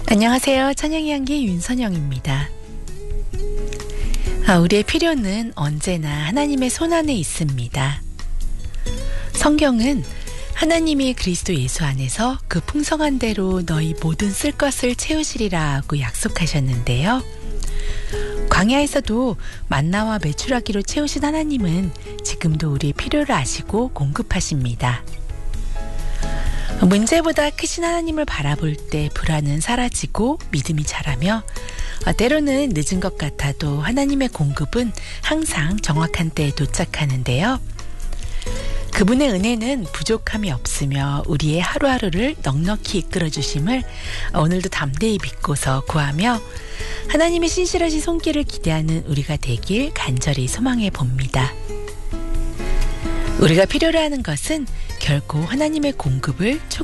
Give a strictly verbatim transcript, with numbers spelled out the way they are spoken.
안녕하세요. 찬양의 향기 윤선영입니다. 아, 우리의 필요는 언제나 하나님의 손안에 있습니다. 성경은 하나님이 그리스도 예수 안에서 그 풍성한 대로 너희 모든 쓸 것을 채우시리라 하고 약속하셨는데요. 광야에서도 만나와 메추라기로 채우신 하나님은 지금도 우리의 필요를 아시고 공급하십니다. 문제보다 크신 하나님을 바라볼 때 불안은 사라지고 믿음이 자라며 때로는 늦은 것 같아도 하나님의 공급은 항상 정확한 때에 도착하는데요. 그분의 은혜는 부족함이 없으며 우리의 하루하루를 넉넉히 이끌어 주심을 오늘도 담대히 믿고서 구하며 하나님의 신실하신 손길을 기대하는 우리가 되길 간절히 소망해 봅니다. 우리가 필요로 하는 것은 결코 하나님의 공급을